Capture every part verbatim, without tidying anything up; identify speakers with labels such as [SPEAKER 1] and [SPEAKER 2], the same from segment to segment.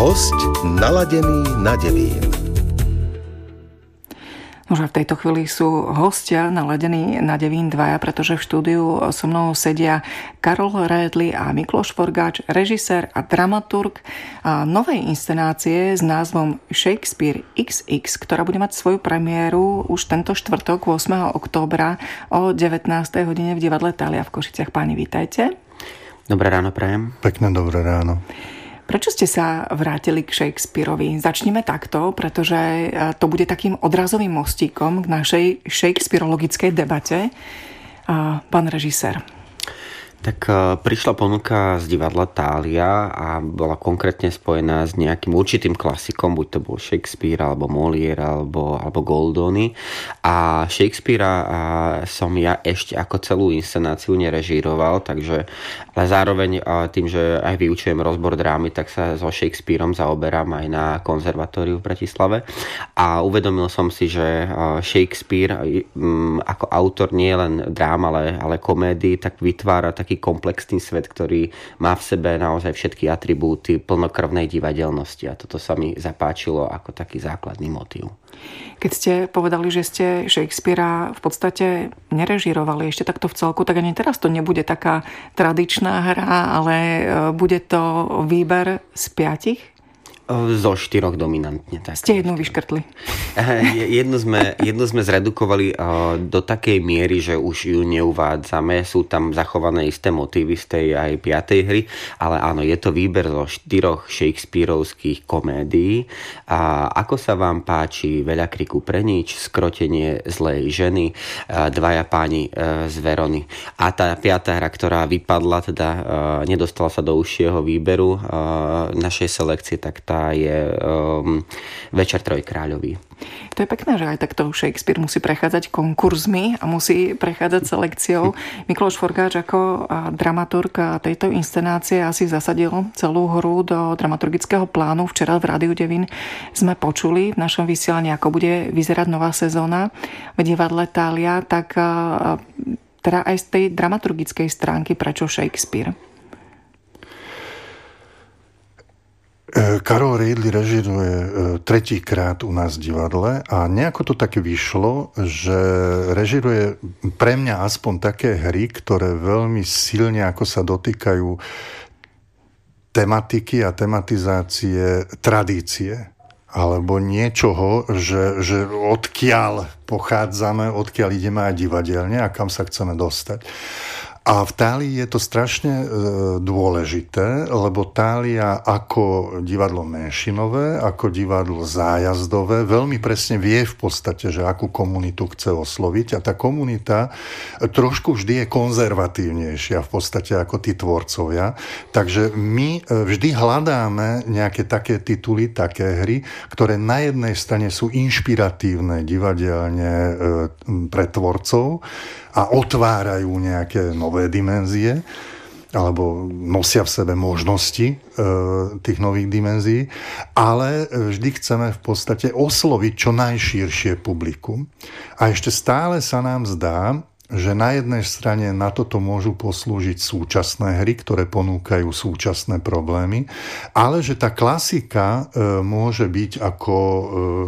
[SPEAKER 1] Hosť naladený na Devín.
[SPEAKER 2] Nože v tejto chvíli sú hostia naladení na Devín dvaja, pretože v štúdiu so mnou sedia Karol Redli a Mikloš Forgáč, režisér a dramaturg a novej inscenácie s názvom Shakespeare iks iks, ktorá bude mať svoju premiéru už tento štvrtok ôsmeho októbra o devätnástej hodine v divadle Thália v Košiciach. Páni, vítajte.
[SPEAKER 3] Dobré ráno prajem.
[SPEAKER 4] Pekné dobré ráno.
[SPEAKER 2] Prečo ste sa vrátili k Shakespeareovi? Začneme takto, pretože to bude takým odrazovým mostíkom k našej shakespearologickej debate. Pán režisér.
[SPEAKER 3] Tak prišla ponuka z divadla Thália a bola konkrétne spojená s nejakým určitým klasikom, buď to bol Shakespeare, alebo Molière, alebo, alebo Goldoni. A Shakespearea som ja ešte ako celú inscenáciu nerežíroval, takže, ale zároveň tým, že aj vyučujem rozbor drámy, tak sa so Shakespeareom zaoberám aj na konzervatóriu v Bratislave. A uvedomil som si, že Shakespeare ako autor nie len drám, ale, ale komédii, tak vytvára taký komplexný svet, ktorý má v sebe naozaj všetky atribúty plnokrvnej divadelnosti a toto sa mi zapáčilo ako taký základný motív.
[SPEAKER 2] Keď ste povedali, že ste Shakespearea v podstate nerežírovali ešte takto v celku, tak ani teraz to nebude taká tradičná hra, ale bude to výber z piatich?
[SPEAKER 3] Zo štyroch dominantne. Tak.
[SPEAKER 2] Ste jednu vyškrtli.
[SPEAKER 3] Jednu sme, jednu sme zredukovali do takej miery, že už ju neuvádzame. Sú tam zachované isté motívy z tej aj piatej hry, ale áno, je to výber zo štyroch shakespearovských komédií. A ako sa vám páči Veľa kriku pre nič, Skrotenie zlej ženy, Dvaja páni z Verony. A tá piatá hra, ktorá vypadla, teda nedostala sa do užšieho výberu našej selekcie, tak tá je um, Večer trojkráľový.
[SPEAKER 2] To je pekné, že aj takto Shakespeare musí prechádzať konkurzmi a musí prechádzať selekciou. Mikloš Forgáč ako dramaturg tejto inscenácie asi zasadil celú hru do dramaturgického plánu. Včera v Rádiu Devín sme počuli v našom vysielaní, ako bude vyzerať nová sezóna v divadle Thália, tak teda aj z tej dramaturgickej stránky prečo Shakespeare?
[SPEAKER 4] Karol Redli režiruje tretíkrát u nás v divadle a nejako to tak vyšlo, že režiruje pre mňa aspoň také hry, ktoré veľmi silne ako sa dotýkajú tematiky a tematizácie tradície alebo niečoho, že, že odkiaľ pochádzame, odkiaľ ideme aj divadelne a kam sa chceme dostať. A v Thálii je to strašne e, dôležité, lebo Thália ako divadlo menšinové, ako divadlo zájazdové, veľmi presne vie v podstate, že akú komunitu chce osloviť a tá komunita trošku vždy je konzervatívnejšia v podstate ako tí tvorcovia. Takže my vždy hľadáme nejaké také tituly, také hry, ktoré na jednej strane sú inšpiratívne divadelne e, pre tvorcov, a otvárajú nejaké nové dimenzie alebo nosia v sebe možnosti e, tých nových dimenzií, ale vždy chceme v podstate osloviť čo najširšie publikum. A ešte stále sa nám zdá, že na jednej strane na toto môžu poslúžiť súčasné hry, ktoré ponúkajú súčasné problémy, ale že tá klasika e, môže byť ako e,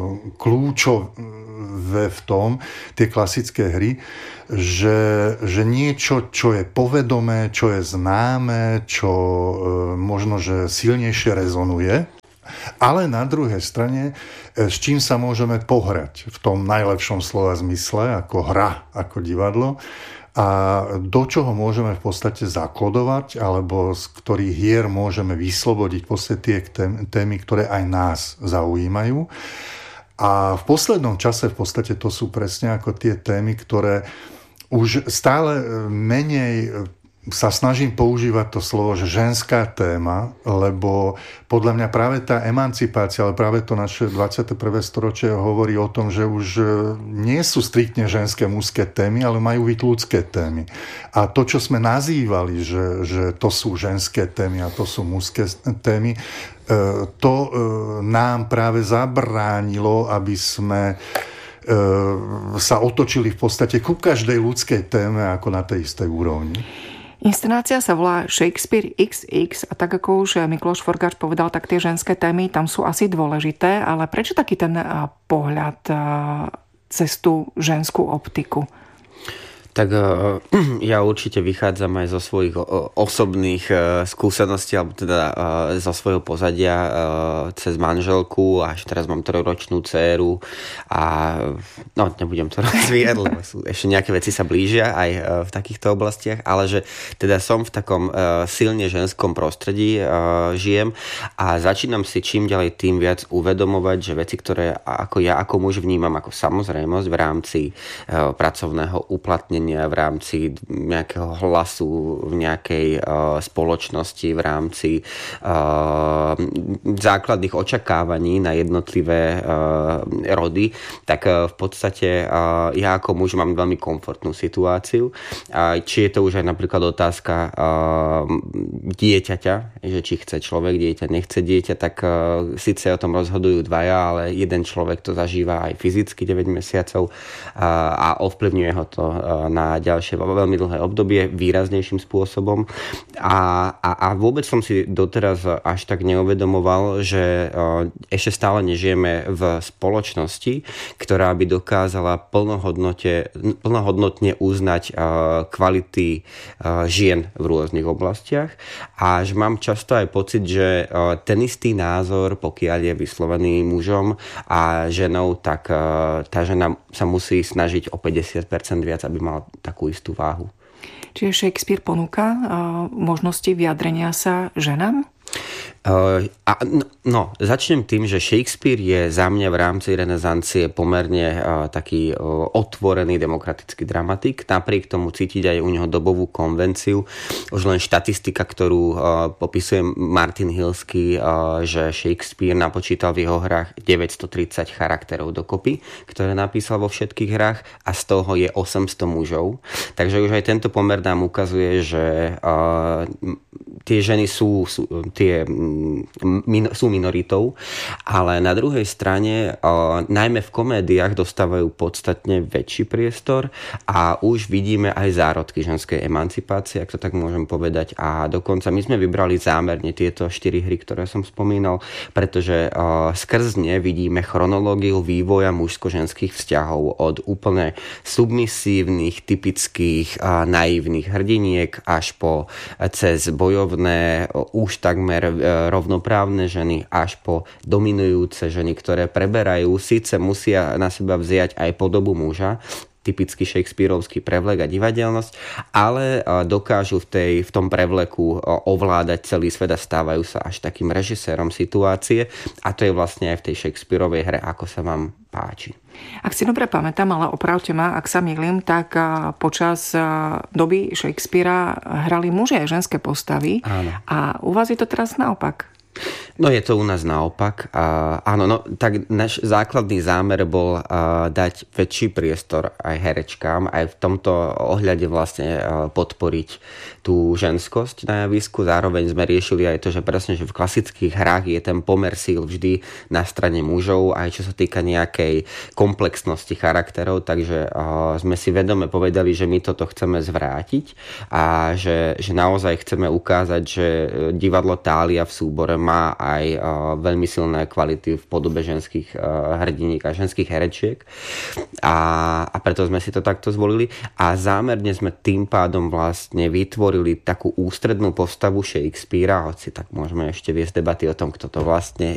[SPEAKER 4] kľúčové v tom, tie klasické hry, Že, že niečo, čo je povedomé, čo je známe, čo e, možno, že silnejšie rezonuje, ale na druhej strane, e, s čím sa môžeme pohrať v tom najlepšom slova zmysle, ako hra, ako divadlo, a do čoho môžeme v podstate zakodovať, alebo z ktorých hier môžeme vyslobodiť v podstate tie témy, ktoré aj nás zaujímajú. A v poslednom čase v podstate to sú presne ako tie témy, ktoré už stále menej sa snažím používať to slovo, že ženská téma, lebo podľa mňa práve tá emancipácia, ale práve to naše dvadsiate prvé storočie hovorí o tom, že už nie sú striktne ženské, mužské témy, ale majú byť ľudské témy. A to, čo sme nazývali, že, že to sú ženské témy a to sú mužské témy, to nám práve zabránilo, aby sme sa otočili v podstate ku každej ľudskej téme ako na tej istej úrovni.
[SPEAKER 2] Inscenácia sa volá Shakespeare iks iks a tak ako už Mikloš Forgáč povedal, tak tie ženské témy tam sú asi dôležité, ale prečo taký ten pohľad cez tú ženskú optiku?
[SPEAKER 3] Tak ja určite vychádzam aj zo svojich osobných skúseností, alebo teda zo svojho pozadia cez manželku, až teraz mám trojročnú dcéru a no, nebudem to rozvíjať, lebo sú, ešte nejaké veci sa blížia aj v takýchto oblastiach, ale že teda som v takom silne ženskom prostredí, žijem a začínam si čím ďalej tým viac uvedomovať, že veci, ktoré ako ja ako muž vnímam ako samozrejmosť v rámci pracovného uplatnenia, v rámci nejakého hlasu v nejakej uh, spoločnosti, v rámci uh, základných očakávaní na jednotlivé uh, rody, tak uh, v podstate uh, ja ako muž mám veľmi komfortnú situáciu. Uh, či je to už aj napríklad otázka uh, dieťaťa, že či chce človek dieťa, nechce dieťa, tak uh, síce o tom rozhodujú dvaja, ale jeden človek to zažíva aj fyzicky deväť mesiacov uh, a ovplyvňuje ho to uh, na ďalšie veľmi dlhé obdobie výraznejším spôsobom a, a, a vôbec som si doteraz až tak neuvedomoval, že ešte stále nežijeme v spoločnosti, ktorá by dokázala plnohodnotne uznať kvality žien v rôznych oblastiach a že mám často aj pocit, že ten istý názor, pokiaľ je vyslovený mužom a ženou, tak tá žena sa musí snažiť o päťdesiat percent viac, aby mala takú istú váhu.
[SPEAKER 2] Čiže Shakespeare ponúka možnosti vyjadrenia sa ženám?
[SPEAKER 3] Uh, a, no, začnem tým, že Shakespeare je za mňa v rámci renesancie pomerne uh, taký uh, otvorený demokratický dramatik. Napriek tomu cítiť aj u neho dobovú konvenciu. Už len štatistika, ktorú uh, popisuje Martin Hilsky, uh, že Shakespeare napočítal v jeho hrách deväťstotridsať charakterov dokopy, ktoré napísal vo všetkých hrách a z toho je osemsto mužov. Takže už aj tento pomer nám ukazuje, že uh, tie ženy sú, sú tie min, sú minoritou, ale na druhej strane uh, najmä v komédiách dostávajú podstatne väčší priestor a už vidíme aj zárodky ženskej emancipácie, ak to tak môžem povedať, a dokonca my sme vybrali zámerne tieto štyri hry, ktoré som spomínal, pretože uh, skrz ne vidíme chronológiu vývoja mužsko-ženských vzťahov od úplne submisívnych, typických uh, naivných hrdiniek až po cez bojovné, uh, už takmer rovnoprávne ženy až po dominujúce ženy, ktoré preberajú, síce musia na seba vziať aj podobu muža, typický shakespearovský prevlek a divadelnosť, ale dokážu v, tej, v tom prevleku ovládať celý svet a stávajú sa až takým režisérom situácie a to je vlastne aj v tej Shakespearovej hre, ako sa vám páči.
[SPEAKER 2] Ak si dobre pamätám, ale opravte ma, ak sa mýlim, tak počas doby Shakespearea hrali muži aj ženské postavy.
[SPEAKER 3] Áno.
[SPEAKER 2] A u vás je to teraz naopak.
[SPEAKER 3] No je to u nás naopak. Uh, áno, no tak náš základný zámer bol uh, dať väčší priestor aj herečkám, aj v tomto ohľade vlastne uh, podporiť tú ženskosť na javisku. Zároveň sme riešili aj to, že presne, že v klasických hrách je ten pomer síl vždy na strane mužov, aj čo sa týka nejakej komplexnosti charakterov, takže uh, sme si vedome povedali, že my toto chceme zvrátiť a že, že naozaj chceme ukázať, že divadlo Thália v súbore má aj uh, veľmi silné kvality v podobe ženských uh, hrdiník a ženských herečiek. A, a preto sme si to takto zvolili. A zámerne sme tým pádom vlastne vytvorili takú ústrednú postavu Shakespearea, hoci tak môžeme ešte viesť debaty o tom, kto to vlastne